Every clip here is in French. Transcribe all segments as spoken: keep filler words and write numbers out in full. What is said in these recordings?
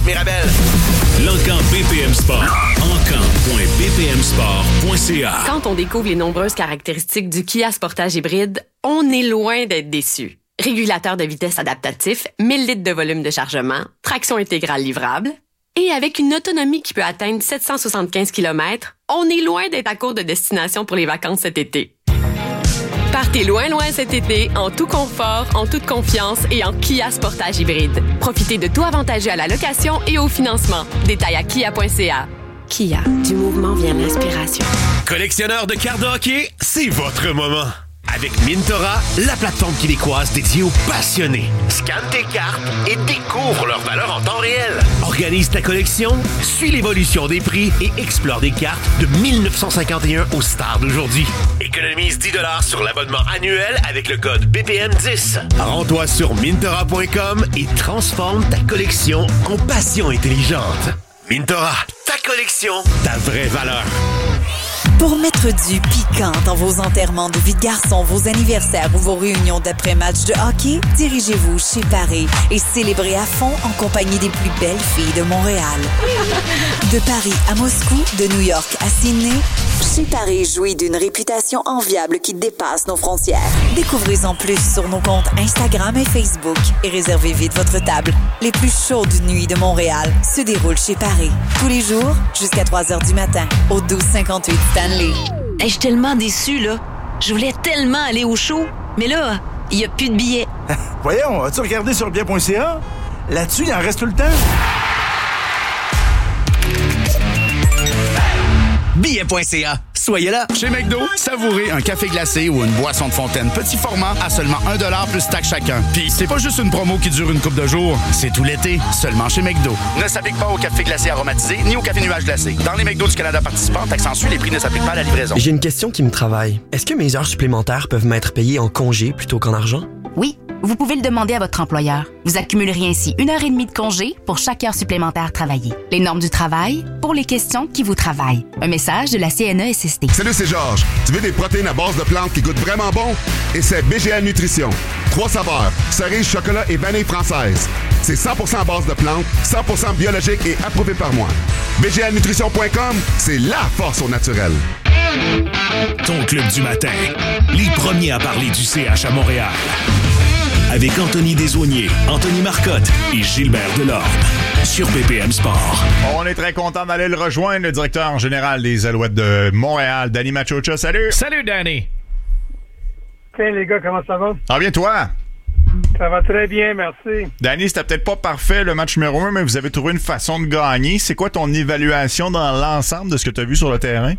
Mirabel. L'Encan B P M Sport. encan point b p m sport point c a. Quand on découvre les nombreuses caractéristiques du Kia Sportage hybride, on est loin d'être déçu. Régulateur de vitesse adaptatif, mille litres de volume de chargement, traction intégrale livrable, et avec une autonomie qui peut atteindre sept cent soixante-quinze kilomètres, on est loin d'être à court de destination pour les vacances cet été. Partez loin, loin cet été, en tout confort, en toute confiance et en Kia Sportage hybride. Profitez de tout avantageux à la location et au financement. Détails à kia point c a. Kia, du mouvement vient l'inspiration. Collectionneur de cartes de hockey, c'est votre moment. Avec Mintora, la plateforme québécoise dédiée aux passionnés. Scanne tes cartes et découvre leur valeur en temps réel. Organise ta collection, suis l'évolution des prix et explore des cartes de dix-neuf cent cinquante et un aux stars d'aujourd'hui. Économise dix dollars sur l'abonnement annuel avec le code B P M dix. Rends-toi sur mintora point com et transforme ta collection en passion intelligente. Mintora, ta collection, ta vraie valeur. Pour mettre du piquant dans vos enterrements de vie de garçon, vos anniversaires ou vos réunions d'après-match de hockey, dirigez-vous chez Paris et célébrez à fond en compagnie des plus belles filles de Montréal. De Paris à Moscou, de New York à Sydney, chez Paris jouit d'une réputation enviable qui dépasse nos frontières. Découvrez-en plus sur nos comptes Instagram et Facebook et réservez vite votre table. Les plus chaudes nuits de Montréal se déroulent chez Paris. Tous les jours, jusqu'à trois heures du matin, au douze cinquante-huit Stanley. Hey, je suis tellement déçue, là. Je voulais tellement aller au show, mais là, il n'y a plus de billets. Voyons, as-tu regardé sur bien point c a? Là-dessus, il en reste tout le temps. billet point c a. Soyez là. Chez McDo, savourez un café glacé ou une boisson de fontaine petit format à seulement un dollar plus taxe chacun. Puis c'est pas juste une promo qui dure une couple de jours, c'est tout l'été, seulement chez McDo. Ne s'applique pas au café glacé aromatisé ni au café nuage glacé. Dans les McDo du Canada participants, taxe en suit, les prix ne s'appliquent pas à la livraison. J'ai une question qui me travaille. Est-ce que mes heures supplémentaires peuvent m'être payées en congé plutôt qu'en argent? Oui, vous pouvez le demander à votre employeur. Vous accumuleriez ainsi une heure et demie de congé pour chaque heure supplémentaire travaillée. Les normes du travail pour les questions qui vous travaillent. Un message de la C N E S S T. Salut, c'est Georges. Tu veux des protéines à base de plantes qui goûtent vraiment bon? Essaie B G A Nutrition. Trois saveurs, cerise, chocolat et vanille française. C'est cent pour cent à base de plantes, cent pour cent biologique et approuvé par moi. B G A nutrition point com, c'est la force au naturel. Ton club du matin. Les premiers à parler du C H à Montréal. Avec Anthony Desaulniers, Anthony Marcotte et Gilbert Delorme. Sur B P M Sport. On est très content d'aller le rejoindre, le directeur général des Alouettes de Montréal, Danny Machocha. Salut! Salut, Danny! Tiens, les gars, comment ça va? Ah bien, toi? Ça va très bien, merci. Danny, c'était peut-être pas parfait le match numéro un, mais vous avez trouvé une façon de gagner. C'est quoi ton évaluation dans l'ensemble de ce que tu as vu sur le terrain?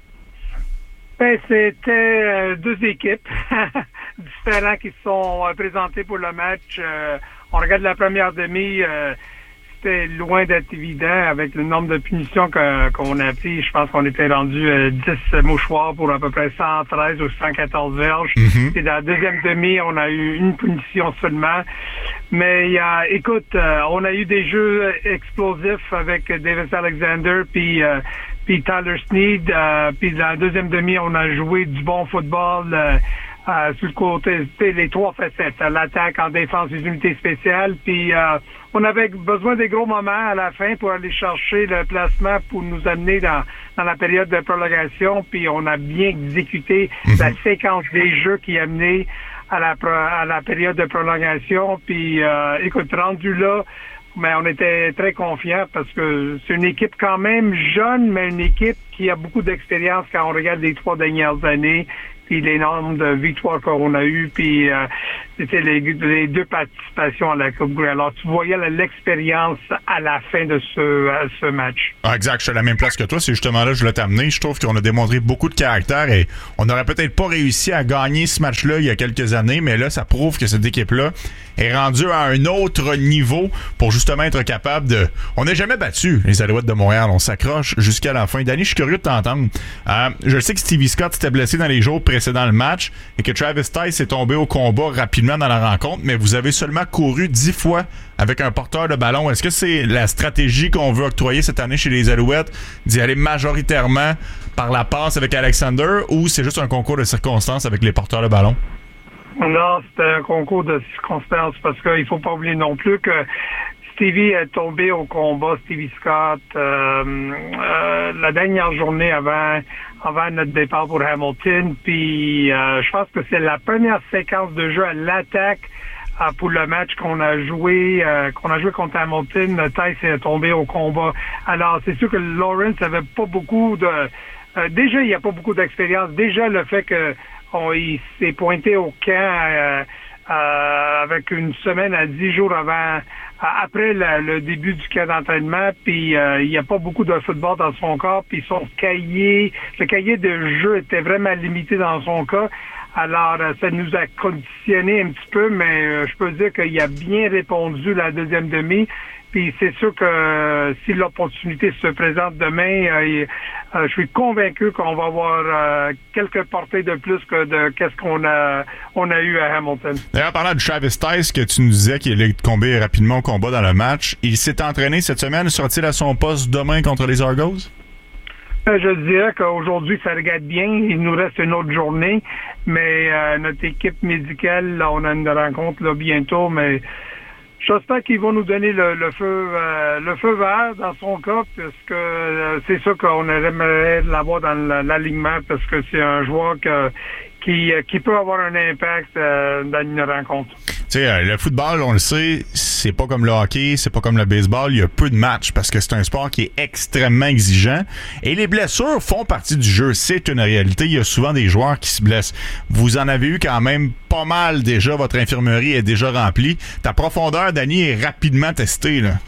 Ben, c'était euh, deux équipes différentes qui se sont euh, présentées pour le match. Euh, on regarde la première demi, euh, c'était loin d'être évident avec le nombre de punitions que, qu'on a pris. Je pense qu'on était rendu euh, dix mouchoirs pour à peu près cent treize ou cent quatorze verges. Mm-hmm. Et dans la deuxième demi, on a eu une punition seulement. Mais euh, écoute, euh, on a eu des jeux explosifs avec Davis Alexander puis euh, puis Tyler Sneed. Euh, puis dans la deuxième demi, on a joué du bon football euh, euh, sur le côté, les trois facettes, l'attaque, en défense, les unités spéciales. Puis euh, on avait besoin des gros moments à la fin pour aller chercher le placement pour nous amener dans, dans la période de prolongation. Puis on a bien exécuté mm-hmm. la séquence des jeux qui a mené à la, à la période de prolongation. Puis euh, écoute, rendu là, mais on était très confiants parce que c'est une équipe quand même jeune, mais une équipe qui a beaucoup d'expérience quand on regarde les trois dernières années, puis les nombres de victoires qu'on a eues, puis euh, c'était les, les deux participations à la Coupe Grey. Alors, tu voyais l'expérience à la fin de ce, à ce match. Ah, exact, je suis à la même place que toi. C'est justement là que je voulais t'amener. Je trouve qu'on a démontré beaucoup de caractère et on n'aurait peut-être pas réussi à gagner ce match-là il y a quelques années, mais là, ça prouve que cette équipe-là est rendue à un autre niveau pour justement être capable de... On n'a jamais battu les Alouettes de Montréal. On s'accroche jusqu'à la fin. Danny, je suis curieux de t'entendre. Euh, je sais que Stevie Scott s'était blessé dans les jours précédents le match et que Travis Tice est tombé au combat rapidement dans la rencontre, mais vous avez seulement couru dix fois avec un porteur de ballon. Est-ce que c'est la stratégie qu'on veut octroyer cette année chez les Alouettes, d'y aller majoritairement par la passe avec Alexander, ou c'est juste un concours de circonstances avec les porteurs de ballon? Non, c'était un concours de circonstances parce qu'il faut pas oublier non plus que Stevie est tombé au combat, Stevie Scott, euh, euh, la dernière journée avant avant notre départ pour Hamilton. Puis euh, je pense que c'est la première séquence de jeu à l'attaque euh, pour le match qu'on a joué euh, qu'on a joué contre Hamilton. Tice est tombé au combat. Alors c'est sûr que Lawrence avait pas beaucoup de euh, déjà il n'y a pas beaucoup d'expérience. Déjà le fait que on, il s'est pointé au camp euh, euh, avec une semaine à dix jours avant après la, le début du camp d'entraînement, puis euh, il n'y a pas beaucoup de football dans son corps, puis son cahier, le cahier de jeu était vraiment limité dans son cas. Alors, euh, ça nous a conditionné un petit peu, mais euh, je peux dire qu'il a bien répondu la deuxième demi. Puis c'est sûr que euh, si l'opportunité se présente demain, euh, euh, je suis convaincu qu'on va avoir euh, quelques portées de plus que de qu'est-ce qu'on a on a eu à Hamilton. D'ailleurs, parlant de Travis Tice, que tu nous disais qu'il allait tomber rapidement au combat dans le match, il s'est entraîné cette semaine. Sera-t-il à son poste demain contre les Argos? Je dirais qu'aujourd'hui, ça regarde bien. Il nous reste une autre journée, mais euh, notre équipe médicale, là, on a une rencontre là, bientôt, mais j'espère qu'ils vont nous donner le, le feu euh, le feu vert dans son cas, parce que euh, c'est ça qu'on aimerait l'avoir dans l'alignement, parce que c'est un joueur que, qui, qui peut avoir un impact euh, dans une rencontre. Tu sais, le football, on le sait, c'est pas comme le hockey, c'est pas comme le baseball, il y a peu de matchs parce que c'est un sport qui est extrêmement exigeant et les blessures font partie du jeu, c'est une réalité, il y a souvent des joueurs qui se blessent. Vous en avez eu quand même pas mal déjà, votre infirmerie est déjà remplie. Ta profondeur, Danny, est rapidement testée, là.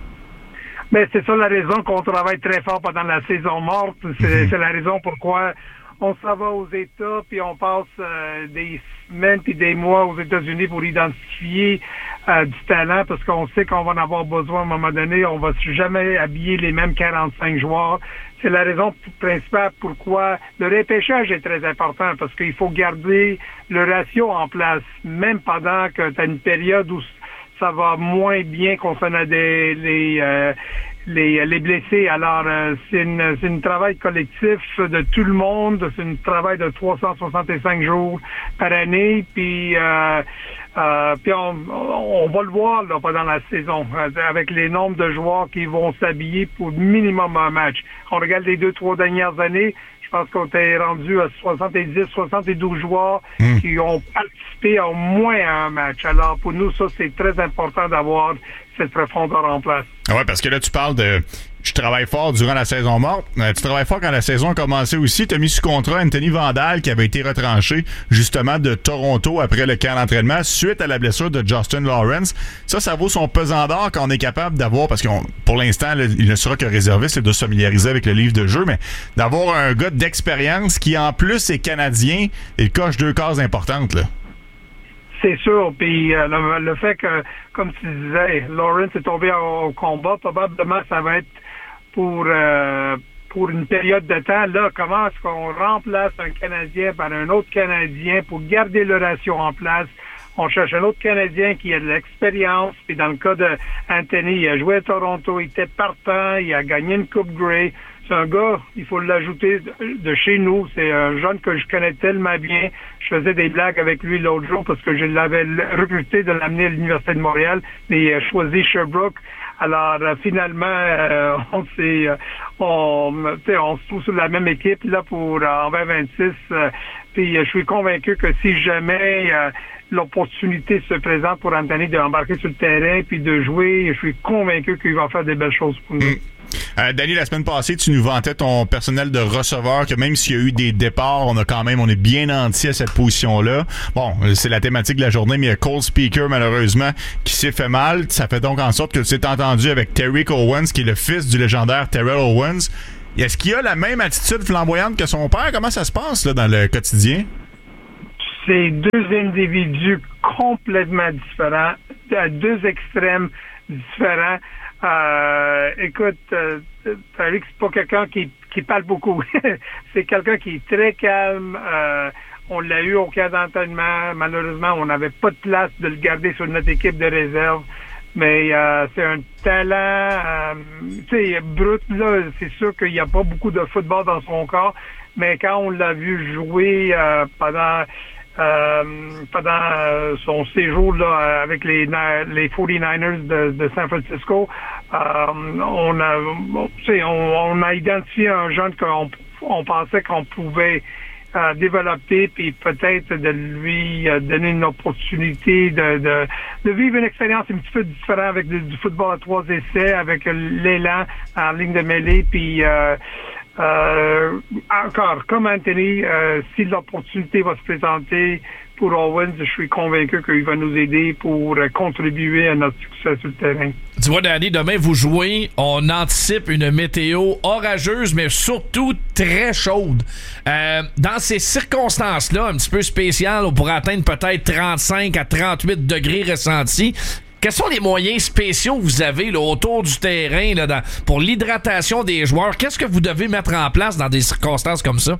Mais c'est ça la raison qu'on travaille très fort pendant la saison morte, c'est, mm-hmm. c'est la raison pourquoi on s'en va aux États, puis on passe euh, des semaines puis des mois aux États-Unis pour identifier euh, du talent, parce qu'on sait qu'on va en avoir besoin à un moment donné. On va jamais habiller les mêmes quarante-cinq joueurs. C'est la raison principale pourquoi le repêchage est très important, parce qu'il faut garder le ratio en place, même pendant que tu as une période où ça va moins bien concernant des, les, euh, les, les blessés. Alors, euh, c'est une, c'est un travail collectif de tout le monde. C'est un travail de trois cent soixante-cinq jours par année. Puis, euh, euh, puis on, on va le voir là, pendant la saison, avec les nombres de joueurs qui vont s'habiller pour minimum un match. On regarde les deux, trois dernières années. Je pense qu'on est rendu à soixante-dix, soixante-douze joueurs mmh. qui ont participé au moins à un match. Alors, pour nous, ça, c'est très important d'avoir cette profondeur en place. Oui, parce que là, tu parles de... Je travaille fort durant la saison morte. Euh, tu travailles fort quand la saison a commencé aussi. Tu as mis sous contrat Anthony Vandal qui avait été retranché justement de Toronto après le camp d'entraînement suite à la blessure de Justin Lawrence. Ça, ça vaut son pesant d'or quand on est capable d'avoir, parce que pour l'instant, là, il ne sera que réserviste, il doit se familiariser avec le livre de jeu, mais d'avoir un gars d'expérience qui en plus est canadien et coche deux cases importantes, là. C'est sûr, puis euh, le, le fait que, comme tu disais, Lawrence est tombé au, au combat, probablement ça va être pour euh, pour une période de temps. Là, comment est-ce qu'on remplace un Canadien par un autre Canadien pour garder le ratio en place? On cherche un autre Canadien qui a de l'expérience, puis dans le cas de Anthony, il a joué à Toronto, il était partant, il a gagné une Coupe Grey. C'est un gars, il faut l'ajouter de chez nous. C'est un jeune que je connais tellement bien. Je faisais des blagues avec lui l'autre jour parce que je l'avais recruté de l'amener à l'Université de Montréal, mais il a choisi Sherbrooke. Alors, euh, finalement, euh, on s'est, euh, on, on se trouve sur la même équipe là pour euh, en vingt vingt-six. Euh, puis, euh, je suis convaincu que si jamais euh, l'opportunité se présente pour Anthony d'embarquer sur le terrain puis de jouer, je suis convaincu qu'il va faire des belles choses pour nous. Mmh. Euh, Danny, la semaine passée, tu nous vantais ton personnel de receveur, que même s'il y a eu des départs, on a quand même, on est bien entier à cette position-là. Bon, c'est la thématique de la journée, mais il y a Cole Speaker, malheureusement, qui s'est fait mal. Ça fait donc en sorte que tu t'es entendu avec Tariq Owens, qui est le fils du légendaire Terrell Owens. Est-ce qu'il a la même attitude flamboyante que son père? Comment ça se passe là, dans le quotidien? C'est deux individus complètement différents, à deux extrêmes différents. Euh, écoute, euh, Tariq, c'est pas quelqu'un qui, qui parle beaucoup. C'est quelqu'un qui est très calme. Euh, on l'a eu au camp d'entraînement. Malheureusement, on n'avait pas de place de le garder sur notre équipe de réserve. Mais euh, c'est un talent, euh, tu sais, brut, là. C'est sûr qu'il n'y a pas beaucoup de football dans son corps. Mais quand on l'a vu jouer euh, pendant euh, pendant euh, son séjour là, avec les, les forty-niners de, de San Francisco. Euh, on, a, on, on a identifié un jeune qu'on on pensait qu'on pouvait euh, développer, puis peut-être de lui euh, donner une opportunité de, de, de vivre une expérience un petit peu différente avec du, du football à trois essais, avec l'élan en ligne de mêlée, puis euh, euh, encore, comme Anthony, euh, si l'opportunité va se présenter pour Owens, je suis convaincu qu'il va nous aider pour contribuer à notre succès sur le terrain. Tu vois, Danny, demain, vous jouez, on anticipe une météo orageuse, mais surtout très chaude. Euh, dans ces circonstances-là, un petit peu spéciales, on pourrait atteindre peut-être trente-cinq à trente-huit degrés ressentis. Quels sont les moyens spéciaux que vous avez là, autour du terrain là, dans, pour l'hydratation des joueurs? Qu'est-ce que vous devez mettre en place dans des circonstances comme ça?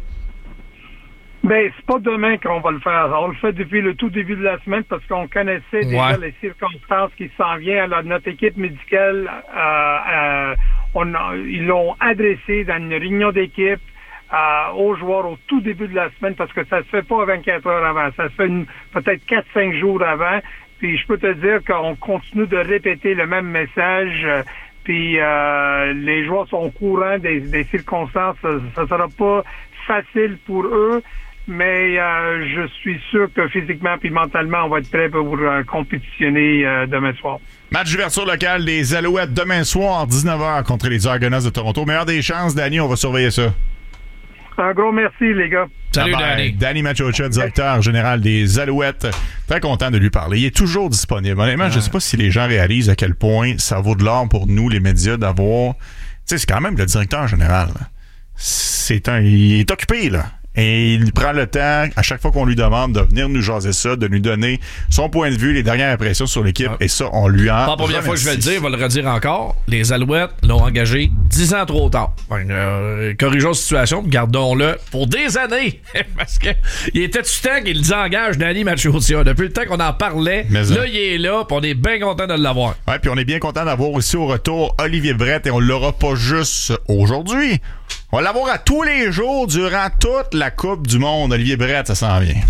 Ben, c'est pas demain qu'on va le faire. On le fait depuis le tout début de la semaine parce qu'on connaissait déjà ouais. les circonstances qui s'en viennent. Alors, notre équipe médicale, euh, euh, on a, ils l'ont adressé dans une réunion d'équipe euh, aux joueurs au tout début de la semaine parce que ça se fait pas vingt-quatre heures avant. Ça se fait une, peut-être quatre cinq jours avant. Puis, je peux te dire qu'on continue de répéter le même message. Euh, puis, euh, les joueurs sont au courant des, des circonstances. Ça ne sera pas facile pour eux. Mais euh, je suis sûr que physiquement puis mentalement, on va être prêt pour euh, compétitionner euh, demain soir. Match d'ouverture locale des Alouettes demain soir, dix-neuf heures contre les Argonauts de Toronto. Meilleure des chances, Danny, on va surveiller ça. Un gros merci, les gars. Salut, ah ben, Danny. Danny Machocha, directeur général des Alouettes. Très content de lui parler. Il est toujours disponible. Honnêtement, ouais. Je ne sais pas si les gens réalisent à quel point ça vaut de l'or pour nous, les médias, d'avoir... Tu sais, c'est quand même le directeur général. C'est un... Il est occupé, là. Et il prend le temps, à chaque fois qu'on lui demande de venir nous jaser ça, de nous donner son point de vue, les dernières impressions sur l'équipe. Ah. Et ça, on lui en... Pas la première fois que je vais le dire, je vais le redire encore. Les Alouettes l'ont engagé dix ans trop tard. Enfin, euh, corrigeons la situation, gardons-le pour des années. Parce que il était tout le temps qu'il désengage Danny Machocha. Depuis le temps qu'on en parlait, mais là, hein. Il est là, puis on est bien content de l'avoir. Ouais, puis on est bien content d'avoir aussi au retour Olivier Brett, et on l'aura pas juste aujourd'hui. On va l'avoir à tous les jours durant toute la Coupe du Monde. Olivier Brett, ça s'en vient.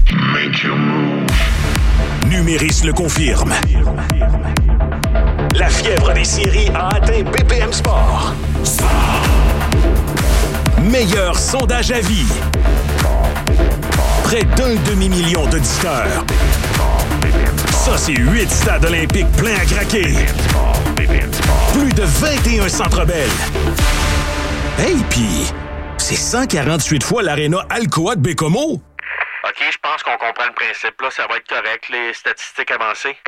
Numéris le confirme. La fièvre des séries a atteint B P M Sport. Meilleur sondage à vie. Près d'un demi-million d'auditeurs. Ça, c'est huit stades olympiques pleins à craquer. Plus de vingt et un centres belles. Hey, pis c'est cent quarante-huit fois l'aréna Alcoa de Bécomo. OK, je pense qu'on comprend le principe. Là, ça va être correct, les statistiques avancées.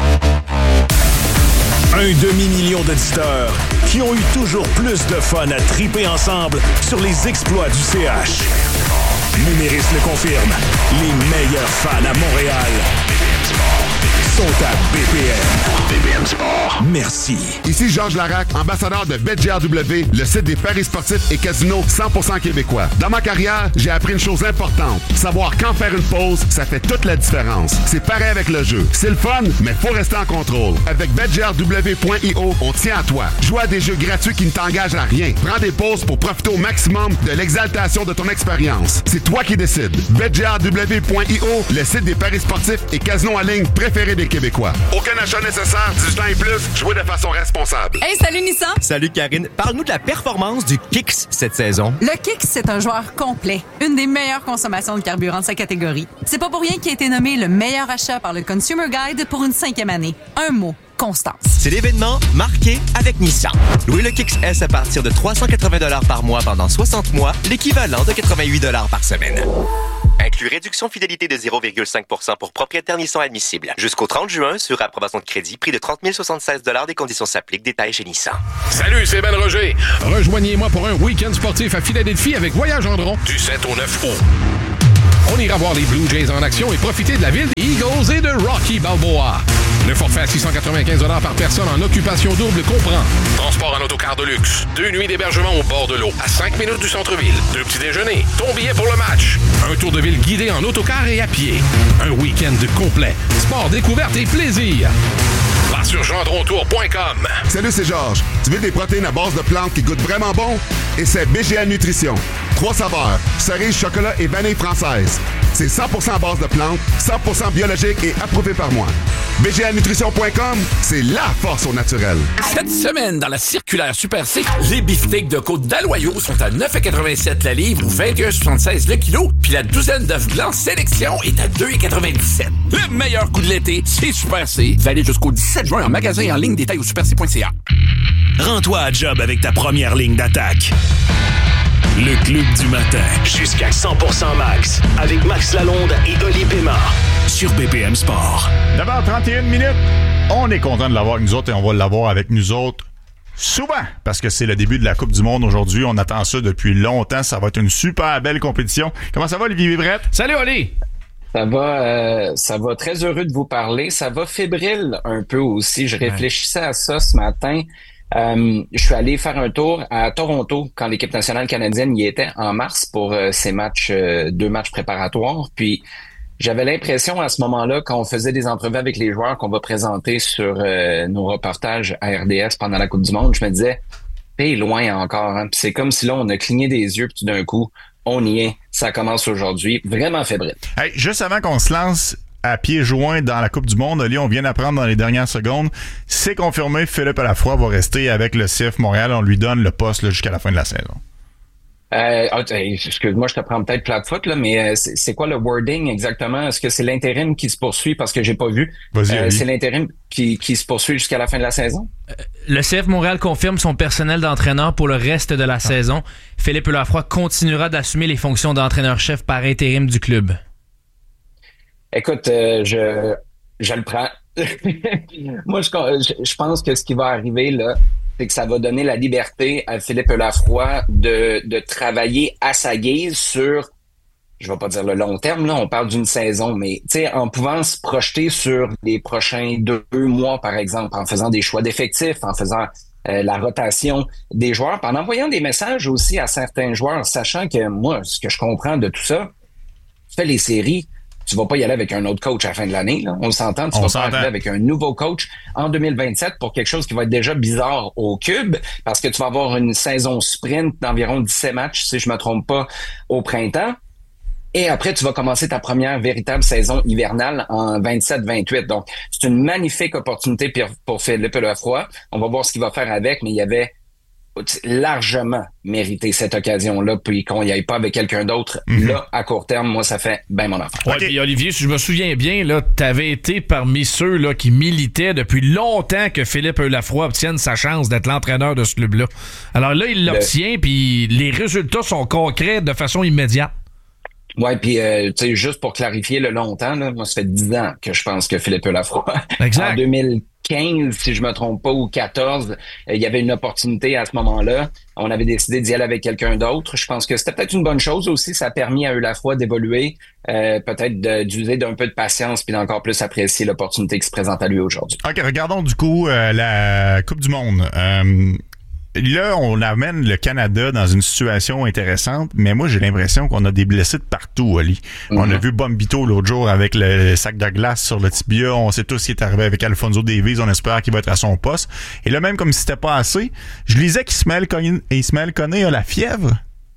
Un demi-million d'auditeurs qui ont eu toujours plus de fun à triper ensemble sur les exploits du C H. Numéris le confirme. Les meilleurs fans à Montréal sont à B P M. B P M Sport. Merci. Ici Georges Larac, ambassadeur de BetGRW, le site des paris sportifs et casinos cent pour cent québécois. Dans ma carrière, j'ai appris une chose importante. Savoir quand faire une pause, ça fait toute la différence. C'est pareil avec le jeu. C'est le fun, mais faut rester en contrôle. Avec Bet G R W point I O, on tient à toi. Joue à des jeux gratuits qui ne t'engagent à rien. Prends des pauses pour profiter au maximum de l'exaltation de ton expérience. C'est toi qui décides. Bet G R W point I O, le site des paris sportifs et casinos en ligne préférés des Québécois. Aucun achat nécessaire, dix-huit ans et plus, jouez de façon responsable. Hey, salut Nissan! Salut Karine. Parle-nous de la performance du Kicks cette saison. Le Kicks, c'est un joueur complet. Une des meilleures consommations de carburant de sa catégorie. C'est pas pour rien qu'il a été nommé le meilleur achat par le Consumer Guide pour une cinquième année. Un mot. Constance. C'est l'événement marqué avec Nissan. Louez le Kicks S à partir de trois cent quatre-vingts dollars par mois pendant soixante mois, l'équivalent de quatre-vingt-huit dollars par semaine. Inclut réduction fidélité de zéro virgule cinq pour cent pour propriétaire Nissan admissible. Jusqu'au trente juin, sur approbation de crédit, prix de trente mille soixante-seize dollars. Des conditions s'appliquent. Détails chez Nissan. Salut, c'est Ben Roger. Rejoignez-moi pour un week-end sportif à Philadelphie avec Voyage Gendron du sept au neuf août. On ira voir les Blue Jays en action et profiter de la ville des Eagles et de Rocky Balboa. Le forfait à six cent quatre-vingt-quinze dollars par personne en occupation double comprend transport en autocar de luxe, deux nuits d'hébergement au bord de l'eau, à cinq minutes du centre-ville, deux petits déjeuners, ton billet pour le match, un tour de ville guidé en autocar et à pied, un week-end complet, sport, découverte et plaisir. Va sur gendrontour point com. Salut, c'est Georges. Tu veux des protéines à base de plantes qui goûtent vraiment bon? Et c'est B G A Nutrition. Trois saveurs, cerise, chocolat et vanille française. C'est cent pour cent à base de plantes, cent pour cent biologique et approuvé par moi. B G A nutrition point com, c'est la force au naturel. Cette semaine, dans la circulaire Super C, les beefsteaks de côte d'Aloyau sont à neuf virgule quatre-vingt-sept la livre ou vingt et un virgule soixante-seize le kilo, puis la douzaine d'œufs blancs sélection est à deux virgule quatre-vingt-dix-sept. Le meilleur coup de l'été, c'est Super C. Valide jusqu'au dix-sept juin en magasin et en ligne. Détails au super c point c a. Rends-toi à job avec ta première ligne d'attaque. Le Club du matin. Jusqu'à cent pour cent max. Avec Max Lalonde et Oli Pémard. Sur B P M Sport. neuf heures trente et une minutes. On est content de l'avoir avec nous autres et on va l'avoir avec nous autres souvent. Parce que c'est le début de la Coupe du Monde aujourd'hui. On attend ça depuis longtemps. Ça va être une super belle compétition. Comment ça va, Olivier Brett? Salut, Oli! Ça va, euh, ça va très heureux de vous parler. Ça va fébrile un peu aussi. Je réfléchissais à ça ce matin. Euh, je suis allé faire un tour à Toronto quand l'équipe nationale canadienne y était en mars pour euh, ces matchs, euh, deux matchs préparatoires. Puis j'avais l'impression à ce moment-là, quand on faisait des entrevues avec les joueurs qu'on va présenter sur euh, nos reportages à R D S pendant la Coupe du Monde, je me disais, t'es loin encore. Hein? Puis c'est comme si là, on a cligné des yeux, puis tout d'un coup, on y est. Ça commence aujourd'hui. Vraiment fébrile. Hey, juste avant qu'on se lance à pieds joints dans la Coupe du Monde, Oli, on vient d'apprendre dans les dernières secondes, c'est confirmé, Philippe Lafroy va rester avec le C F Montréal. On lui donne le poste là, jusqu'à la fin de la saison. Euh, excuse-moi, je te prends peut-être plate-foot, là, mais euh, c'est, c'est quoi le wording exactement? Est-ce que c'est l'intérim qui se poursuit? Parce que j'ai pas vu. Vas-y, euh, c'est l'intérim qui, qui se poursuit jusqu'à la fin de la saison? Le C F Montréal confirme son personnel d'entraîneur pour le reste de la ah. saison. Philippe Lafroy continuera d'assumer les fonctions d'entraîneur-chef par intérim du club. Écoute, euh, je je le prends. Moi, je, je pense que ce qui va arriver, là, c'est que ça va donner la liberté à Philippe Lafroy de, de travailler à sa guise sur, je vais pas dire le long terme, là, on parle d'une saison, mais tu sais, en pouvant se projeter sur les prochains deux, deux mois, par exemple, en faisant des choix d'effectifs, en faisant euh, la rotation des joueurs, en envoyant des messages aussi à certains joueurs, sachant que moi, ce que je comprends de tout ça, tu fais les séries, tu vas pas y aller avec un autre coach à la fin de l'année. Là. On s'entend, tu On vas s'entend. pas arriver avec un nouveau coach en deux mille vingt-sept pour quelque chose qui va être déjà bizarre au Cube, parce que tu vas avoir une saison sprint d'environ dix-sept matchs, si je me trompe pas, au printemps. Et après, tu vas commencer ta première véritable saison hivernale en vingt-sept vingt-huit. Donc, c'est une magnifique opportunité pour Philippe Lafroy. On va voir ce qu'il va faire avec, mais il y avait largement mérité cette occasion-là, puis qu'on n'y aille pas avec quelqu'un d'autre, mm-hmm. là, à court terme, moi, ça fait bien mon affaire. Ouais, okay. Puis Olivier, si je me souviens bien, là, t'avais été parmi ceux là, qui militaient depuis longtemps que Philippe Lafroy obtienne sa chance d'être l'entraîneur de ce club-là. Alors là, il l'obtient, Le... puis les résultats sont concrets de façon immédiate. Ouais, puis euh, tu sais, juste pour clarifier le longtemps, là, moi, ça fait dix ans que je pense que Philippe Lafroy, exact. En deux mille quinze, si je me trompe pas, ou quatorze, il y avait une opportunité à ce moment-là. On avait décidé d'y aller avec quelqu'un d'autre. Je pense que c'était peut-être une bonne chose aussi. Ça a permis à Lafroy d'évoluer, euh, peut-être de, d'user d'un peu de patience puis d'encore plus apprécier l'opportunité qui se présente à lui aujourd'hui. OK, regardons du coup euh, la Coupe du Monde. Euh, Là, on amène le Canada dans une situation intéressante, mais moi, j'ai l'impression qu'on a des blessés de partout, Oli. Mm-hmm. On a vu Bombito l'autre jour avec le sac de glace sur le tibia. On sait tous ce qui est arrivé avec Alfonso Davies. On espère qu'il va être à son poste. Et là, même comme si c'était pas assez, je lisais qu'Ismaël Koné, Ismaël Koné a la fièvre.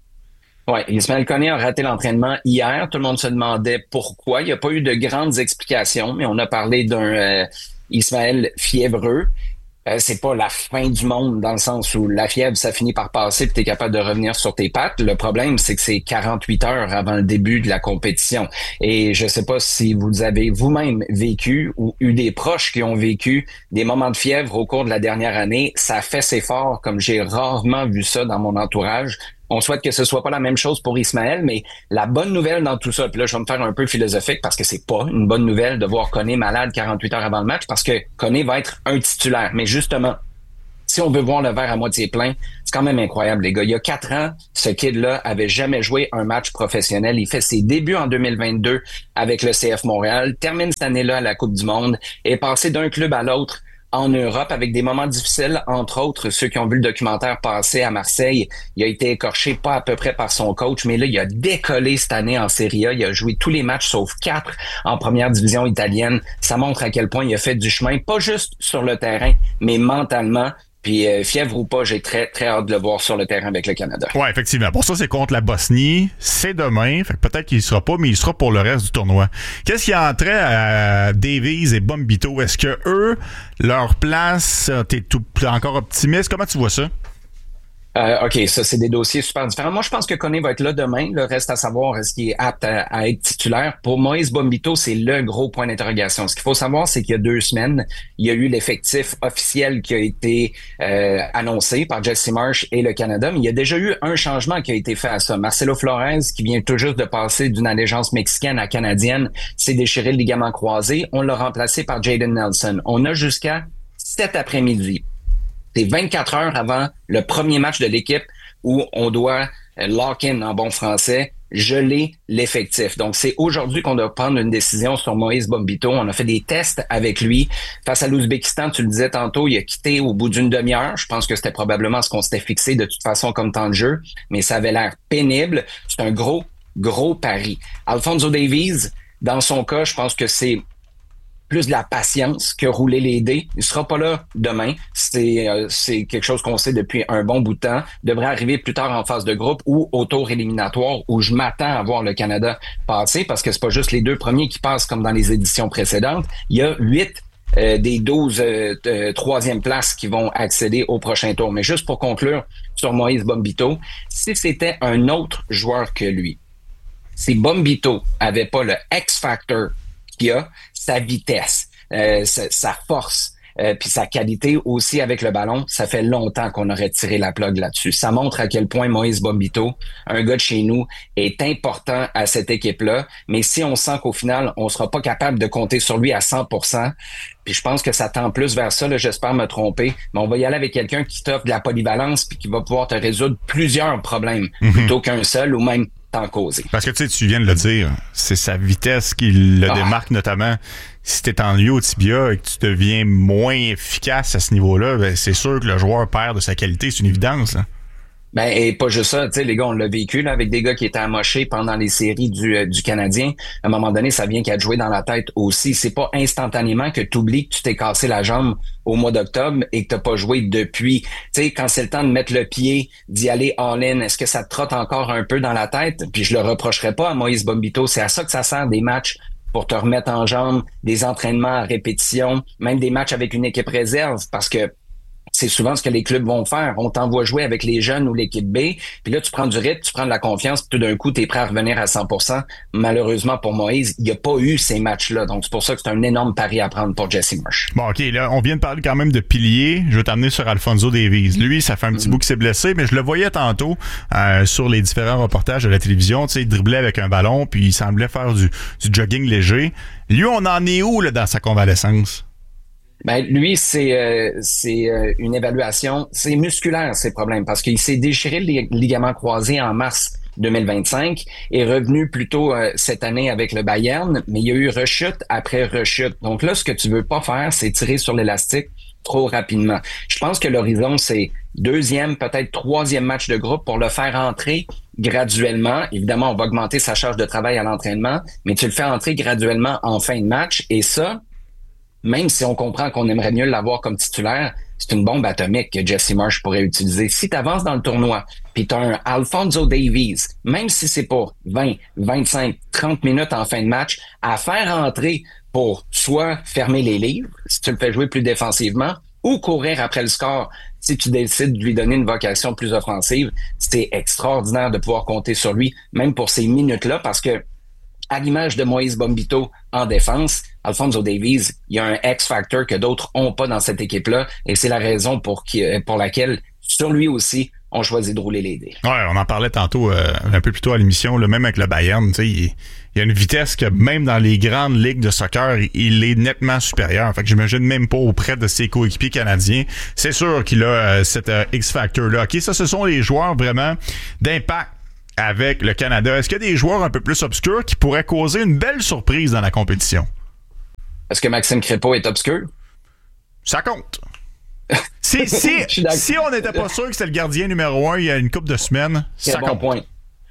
Oui, Ismaël Koné a raté l'entraînement hier. Tout le monde se demandait pourquoi. Il n'y a pas eu de grandes explications, mais on a parlé d'un euh, Ismaël fiévreux. Euh, c'est pas la fin du monde dans le sens où la fièvre, ça finit par passer puis t'es capable de revenir sur tes pattes. Le problème, c'est que c'est quarante-huit heures avant le début de la compétition. Et je sais pas si vous avez vous-même vécu ou eu des proches qui ont vécu des moments de fièvre au cours de la dernière année. Ça fait ses forts, comme j'ai rarement vu ça dans mon entourage. On souhaite que ce soit pas la même chose pour Ismaël, mais la bonne nouvelle dans tout ça, puis là, je vais me faire un peu philosophique parce que c'est pas une bonne nouvelle de voir Koné malade quarante-huit heures avant le match parce que Koné va être un titulaire. Mais justement, si on veut voir le verre à moitié plein, c'est quand même incroyable, les gars. Il y a quatre ans, ce kid-là avait jamais joué un match professionnel. Il fait ses débuts en deux mille vingt-deux avec le C F Montréal, termine cette année-là à la Coupe du Monde et est passé d'un club à l'autre en Europe avec des moments difficiles, entre autres ceux qui ont vu le documentaire passer à Marseille. Il a été écorché pas à peu près par son coach, mais là, il a décollé cette année en Serie A. Il a joué tous les matchs sauf quatre en première division italienne. Ça montre à quel point il a fait du chemin, pas juste sur le terrain, mais mentalement. Puis euh, fièvre ou pas, j'ai très, très hâte de le voir sur le terrain avec le Canada. Ouais, effectivement. Pour ça, c'est contre la Bosnie. C'est demain. Fait que peut-être qu'il ne sera pas, mais il sera pour le reste du tournoi. Qu'est-ce qui a trait à Davies et Bombito? Est-ce que eux, leur place, t'es tout, encore optimiste? Comment tu vois ça? Euh, OK, ça, c'est des dossiers super différents. Moi, je pense que Koné va être là demain. Le reste à savoir, est-ce qu'il est apte à, à être titulaire? Pour Moïse Bombito, c'est le gros point d'interrogation. Ce qu'il faut savoir, c'est qu'il y a deux semaines, il y a eu l'effectif officiel qui a été euh, annoncé par Jesse Marsh et le Canada, mais il y a déjà eu un changement qui a été fait à ça. Marcelo Flores, qui vient tout juste de passer d'une allégeance mexicaine à canadienne, s'est déchiré le ligament croisé. On l'a remplacé par Jaden Nelson. On a jusqu'à cet après-midi. C'est vingt-quatre heures avant le premier match de l'équipe où on doit lock-in en bon français, geler l'effectif. Donc, c'est aujourd'hui qu'on doit prendre une décision sur Moïse Bombito. On a fait des tests avec lui. Face à l'Ouzbékistan, tu le disais tantôt, il a quitté au bout d'une demi-heure. Je pense que c'était probablement ce qu'on s'était fixé de toute façon comme temps de jeu, mais ça avait l'air pénible. C'est un gros, gros pari. Alphonso Davies, dans son cas, je pense que c'est plus de la patience que rouler les dés. Il sera pas là demain. C'est euh, c'est quelque chose qu'on sait depuis un bon bout de temps. Il devrait arriver plus tard en phase de groupe ou au tour éliminatoire où je m'attends à voir le Canada passer parce que c'est pas juste les deux premiers qui passent comme dans les éditions précédentes. Il y a huit euh, des douze euh, euh, troisième places qui vont accéder au prochain tour. Mais juste pour conclure sur Moïse Bombito, si c'était un autre joueur que lui, si Bombito avait pas le X-Factor qu'il a, sa vitesse, euh, sa, sa force, euh, puis sa qualité aussi avec le ballon, ça fait longtemps qu'on aurait tiré la plug là-dessus. Ça montre à quel point Moïse Bombito, un gars de chez nous, est important à cette équipe-là. Mais si on sent qu'au final, on sera pas capable de compter sur lui à cent pour cent, puis je pense que ça tend plus vers ça, là, j'espère me tromper, mais on va y aller avec quelqu'un qui t'offre de la polyvalence puis qui va pouvoir te résoudre plusieurs problèmes mm-hmm. plutôt qu'un seul ou même t'en causer. Parce que tu sais, tu viens de le dire, c'est sa vitesse qui le ah. démarque notamment. Si t'es en lieu au tibia et que tu deviens moins efficace à ce niveau-là, ben c'est sûr que le joueur perd de sa qualité, c'est une évidence. Hein? Ben, et pas juste ça, tu sais, les gars, on l'a vécu, là, avec des gars qui étaient amochés pendant les séries du, euh, du Canadien. À un moment donné, ça vient qu'à te jouer dans la tête aussi. C'est pas instantanément que tu oublies que tu t'es cassé la jambe au mois d'octobre et que t'as pas joué depuis. Tu sais, quand c'est le temps de mettre le pied, d'y aller all-in, est-ce que ça te trotte encore un peu dans la tête? Puis je le reprocherai pas à Moïse Bombito. C'est à ça que ça sert des matchs pour te remettre en jambe, des entraînements à répétition, même des matchs avec une équipe réserve, parce que c'est souvent ce que les clubs vont faire. On t'envoie jouer avec les jeunes ou l'équipe B, puis là, tu prends du rythme, tu prends de la confiance, puis tout d'un coup, tu es prêt à revenir à cent pour cent. Malheureusement, pour Moïse, il n'y a pas eu ces matchs-là. Donc, c'est pour ça que c'est un énorme pari à prendre pour Jesse Marsh. Bon, OK, là, on vient de parler quand même de pilier. Je vais t'amener sur Alphonso Davies. Lui, ça fait un petit mm-hmm. bout qu'il s'est blessé, mais je le voyais tantôt euh, sur les différents reportages de la télévision. Tu sais, il driblait avec un ballon, puis il semblait faire du, du jogging léger. Lui, on en est où là, dans sa convalescence? Ben lui, c'est euh, c'est euh, une évaluation, c'est musculaire ses problèmes parce qu'il s'est déchiré le ligament croisé en mars deux mille vingt-cinq, est revenu plus tôt euh, cette année avec le Bayern, mais il y a eu rechute après rechute. Donc là, ce que tu veux pas faire, c'est tirer sur l'élastique trop rapidement. Je pense que l'horizon, c'est deuxième, peut-être troisième match de groupe pour le faire entrer graduellement. Évidemment, on va augmenter sa charge de travail à l'entraînement, mais tu le fais entrer graduellement en fin de match et ça, même si on comprend qu'on aimerait mieux l'avoir comme titulaire, c'est une bombe atomique que Jesse Marsh pourrait utiliser. Si tu avances dans le tournoi, puis tu as un Alphonso Davies, même si c'est pour vingt, vingt-cinq, trente minutes en fin de match, à faire entrer pour soit fermer les livres, si tu le fais jouer plus défensivement, ou courir après le score, si tu décides de lui donner une vocation plus offensive, c'est extraordinaire de pouvoir compter sur lui, même pour ces minutes-là, parce que à l'image de Moïse Bombito en défense, Alphonso Davies, il y a un X-Factor que d'autres ont pas dans cette équipe-là et c'est la raison pour, qui, pour laquelle, sur lui aussi, on choisit de rouler les dés. Ouais, on en parlait tantôt, euh, un peu plus tôt à l'émission, là, même avec le Bayern, tu sais, il, il y a une vitesse que même dans les grandes ligues de soccer, il est nettement supérieur. Fait que j'imagine même pas auprès de ses coéquipiers canadiens. C'est sûr qu'il a euh, cet euh, X-Factor-là. OK, ça, ce sont les joueurs vraiment d'impact avec le Canada. Est-ce qu'il y a des joueurs un peu plus obscurs qui pourraient causer une belle surprise dans la compétition? Est-ce que Maxime Crépeau est obscur? Ça compte. Si, si, si on n'était pas sûr que c'était le gardien numéro un il y a une couple de semaines, c'est ça un bon compte. point.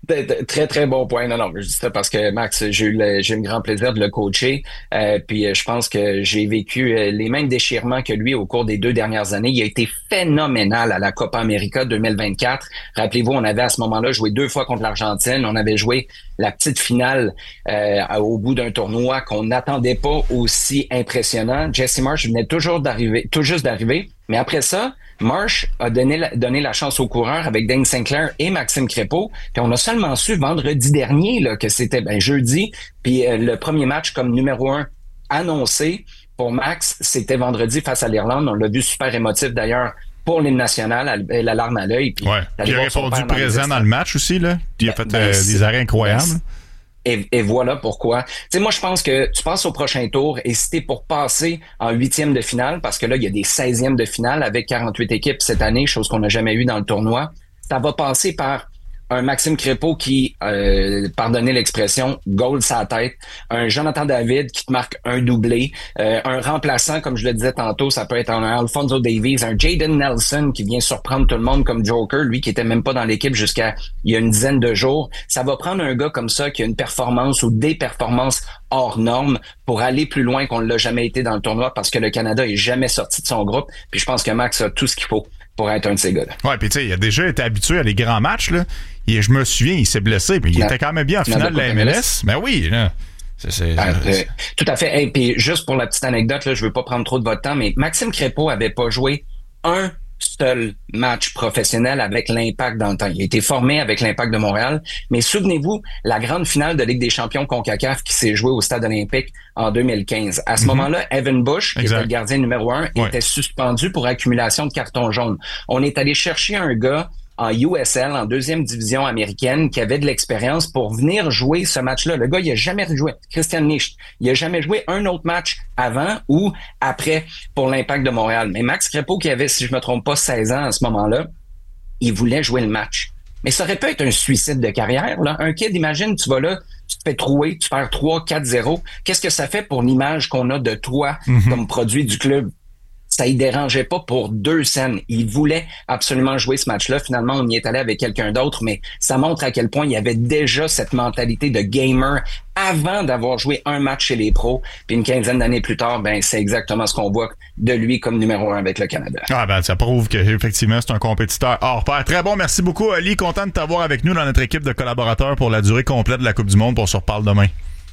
Très, très bon point. Non, non, je dis ça parce que Max, j'ai eu le, j'ai eu le grand plaisir de le coacher. Euh, puis je pense que j'ai vécu les mêmes déchirements que lui au cours des deux dernières années. Il a été phénoménal à la Copa América deux mille vingt-quatre. Rappelez-vous, on avait à ce moment-là joué deux fois contre l'Argentine. On avait joué la petite finale euh, au bout d'un tournoi qu'on n'attendait pas aussi impressionnant. Jesse Marsh venait toujours d'arriver, tout juste d'arriver. Mais après ça, Marsh a donné la, donné la chance aux coureurs avec Dane Sinclair et Maxime Crépeau. Puis on a seulement su vendredi dernier là, que c'était ben, jeudi. Puis euh, le premier match comme numéro un annoncé pour Max, c'était vendredi face à l'Irlande. On l'a vu super émotif d'ailleurs pour l'hymne national, la larme à l'œil. Puis, ouais. Puis il a répondu présent dans le match aussi. Là. Puis il a fait ben, euh, des arrêts incroyables. Ben, Et, et voilà pourquoi. Tu sais, moi, je pense que tu passes au prochain tour et si t'es pour passer en huitième de finale, parce que là, il y a des seizièmes de finale avec quarante-huit équipes cette année, chose qu'on n'a jamais eu dans le tournoi, ça va passer par un Maxime Crépeau qui, euh, pardonnez l'expression, goal sa tête, un Jonathan David qui te marque un doublé, euh, un remplaçant, comme je le disais tantôt, ça peut être un Alphonso Davies, un Jaden Nelson qui vient surprendre tout le monde comme Joker, lui qui était même pas dans l'équipe jusqu'à il y a une dizaine de jours. Ça va prendre un gars comme ça qui a une performance ou des performances hors normes pour aller plus loin qu'on ne l'a jamais été dans le tournoi parce que le Canada est jamais sorti de son groupe. Puis je pense que Max a tout ce qu'il faut pour être un de ces gars-là. Ouais, puis tu sais, il a déjà été habitué à les grands matchs, là. Et je me souviens, il s'est blessé, puis il non. était quand même bien en finale de la M L S. Mais oui, là. C'est, c'est, ah, c'est... Tout à fait. Et puis juste pour la petite anecdote, là, je veux pas prendre trop de votre temps, mais Maxime Crépeau avait pas joué un seul match professionnel avec l'Impact dans le temps. Il a été formé avec l'Impact de Montréal, mais souvenez-vous, la grande finale de Ligue des champions CONCACAF qui s'est jouée au Stade olympique en deux mille quinze. À ce mm-hmm. moment-là, Evan Bush, qui exact. était le gardien numéro un, ouais. était suspendu pour accumulation de cartons jaunes. On est allé chercher un gars en U S L, en deuxième division américaine, qui avait de l'expérience pour venir jouer ce match-là. Le gars, il a jamais joué. Christian Nicht, il a jamais joué un autre match avant ou après pour l'Impact de Montréal. Mais Max Crépeau, qui avait, si je me trompe pas, seize ans à ce moment-là, il voulait jouer le match. Mais ça aurait pu être un suicide de carrière, là. Un kid, imagine, tu vas là, tu te fais trouer, tu perds trois quatre zéro. Qu'est-ce que ça fait pour l'image qu'on a de toi mm-hmm. comme produit du club? Ça y dérangeait pas pour deux scènes. Il voulait absolument jouer ce match-là. Finalement, on y est allé avec quelqu'un d'autre, mais ça montre à quel point il y avait déjà cette mentalité de gamer avant d'avoir joué un match chez les pros. Puis une quinzaine d'années plus tard, ben c'est exactement ce qu'on voit de lui comme numéro un avec le Canada. Ah ben ça prouve qu'effectivement, c'est un compétiteur hors pair. Très bon, merci beaucoup, Ali. Content de t'avoir avec nous dans notre équipe de collaborateurs pour la durée complète de la Coupe du Monde. On se reparle demain.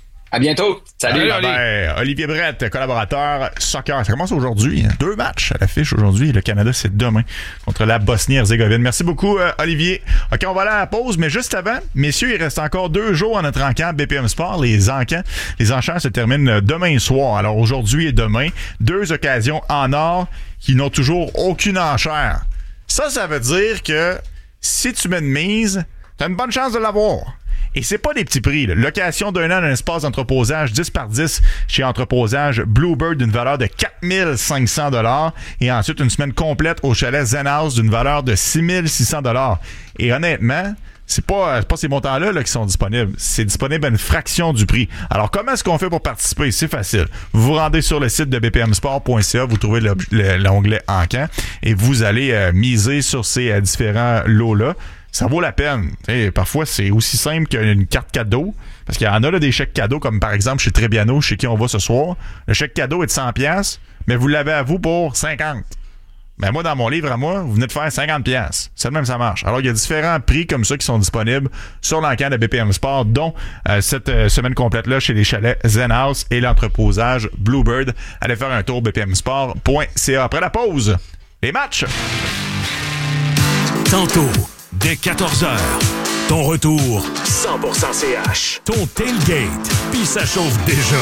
À bientôt. Salut, Salut ben, Olivier Brett, collaborateur soccer. Ça commence aujourd'hui. Hein? Deux matchs à l'affiche aujourd'hui. Le Canada, c'est demain contre la Bosnie-Herzégovine. Merci beaucoup, euh, Olivier. OK, on va aller à la pause, mais juste avant, messieurs, il reste encore deux jours à notre encamp B P M Sport. Les encamps, les enchères se terminent demain soir. Alors aujourd'hui et demain, deux occasions en or qui n'ont toujours aucune enchère. Ça, ça veut dire que si tu mets une mise, t'as une bonne chance de l'avoir. Et c'est pas des petits prix. Là. Location d'un an d'un espace d'entreposage dix par dix chez Entreposage Bluebird d'une valeur de quatre mille cinq cents dollars et ensuite une semaine complète au chalet Zen House d'une valeur de six mille six cents dollars. Et honnêtement, c'est pas, c'est pas ces montants-là là, qui sont disponibles. C'est disponible à une fraction du prix. Alors, comment est-ce qu'on fait pour participer? C'est facile. Vous vous rendez sur le site de b p m sport point c a, vous trouvez le, le, l'onglet Encamp et vous allez euh, miser sur ces euh, différents lots-là. Ça vaut la peine. T'sais, parfois, c'est aussi simple qu'une carte cadeau. Parce qu'il y en a là, des chèques cadeaux, comme par exemple chez Trébiano, chez qui on va ce soir. Le chèque cadeau est de cent piastres, mais vous l'avez à vous pour cinquante. Ben moi, dans mon livre à moi, vous venez de faire cinquante piastres. C'est le même, ça marche. Alors, il y a différents prix comme ça qui sont disponibles sur l'encan de B P M Sport, dont euh, cette euh, semaine complète-là chez les chalets Zen House et l'entreposage Bluebird. Allez faire un tour b p m sport point c a. Après la pause, les matchs. Tantôt. Dès quatorze heures, ton retour cent pour cent C H. Ton tailgate, puis ça chauffe déjà.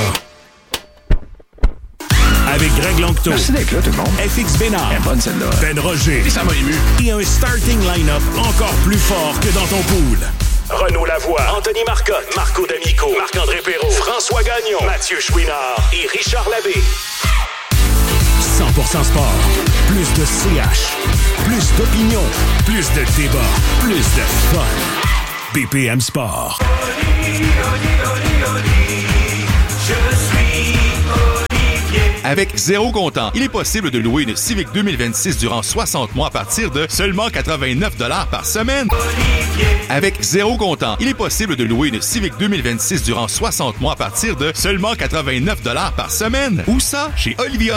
Avec Greg Lanctot. Merci d'être là, tout le monde. F X Bénard. Elle est bonne, celle-là. Ben Roger. Et ça m'a ému. Et un starting line-up encore plus fort que dans ton pool. Renaud Lavoie, Anthony Marcotte, Marco D'Amico, Marc-André Perrault, François Gagnon, Mathieu Chouinard et Richard Labbé. cent pour cent sport. Plus de C H. Plus d'opinion. Plus de débat. Plus de fun. B P M Sport. Oli, Oli, Oli, Oli. Je suis Olivier. Avec zéro comptant, il est possible de louer une Civic deux mille vingt-six durant soixante mois à partir de seulement quatre-vingt-neuf dollars par semaine. Avec zéro comptant, il est possible de louer une Civic deux mille vingt-six durant soixante mois à partir de seulement quatre-vingt-neuf dollars par semaine. Où ça? Chez Olivier